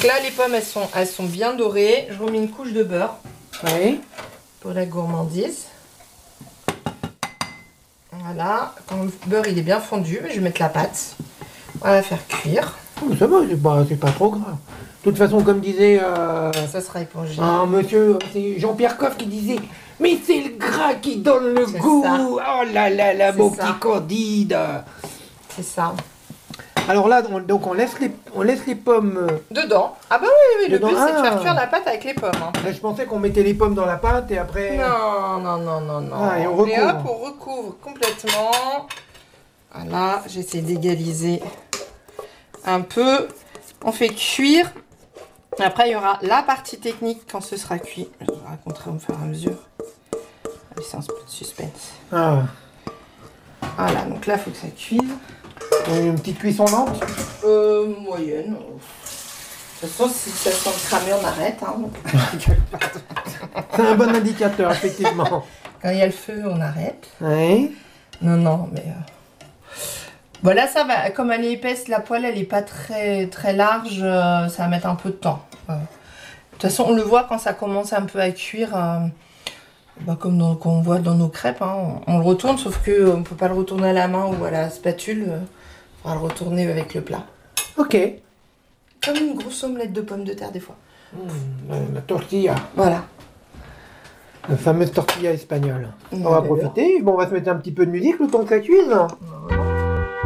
Là, les pommes, elles sont bien dorées. Je remets une couche de beurre. Oui. Pour la gourmandise. Voilà. Quand le beurre il est bien fondu, je vais mettre la pâte. On va la faire cuire. Oh, ça va, c'est pas trop grave. De toute façon, comme disait Ça sera épongé. un monsieur, c'est Jean-Pierre Coff qui disait, mais c'est le gras qui donne le goût. Ça. Oh là là là, mon ça. petit Candide. C'est ça. Alors là, donc on laisse les pommes. Dedans. Ah bah oui, le Dedans, but c'est de faire ah. cuire la pâte avec les pommes. Hein. Là, je pensais qu'on mettait les pommes dans la pâte et après. Non. Ah, et on recouvre. Et hop, on recouvre complètement. Voilà, j'essaie d'égaliser un peu. On fait cuire. Après, il y aura la partie technique quand ce sera cuit. Je vous raconterai au fur et à mesure. C'est un peu de suspense. Ah. Voilà, donc là, il faut que ça cuise. Une petite cuisson lente. Moyenne. De toute façon, si ça sent cramer, on arrête. Hein, donc. C'est un bon indicateur, effectivement. Quand il y a le feu, on arrête. Oui. Non, mais... Voilà, ça va. Comme elle est épaisse, la poêle, elle est pas très large. Ça va mettre un peu de temps. De toute façon, on le voit quand ça commence un peu à cuire. Comme quand on voit dans nos crêpes. Hein, on le retourne, sauf qu'on ne peut pas le retourner à la main ou à la spatule. On va le retourner avec le plat. Ok. Comme une grosse omelette de pommes de terre, des fois. La tortilla. Voilà. La fameuse tortilla espagnole. Mmh, On va profiter. Bon, on va se mettre un petit peu de musique le temps que ça cuise.